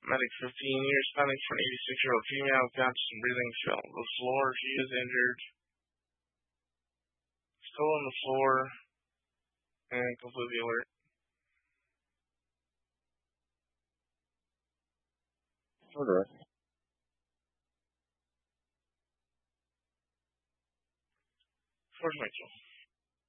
Medic 15 years pending for an 86-year-old female with constant breathing fell on the floor. She is injured. Still on the floor and completely alert. Order. Fort Mitchell.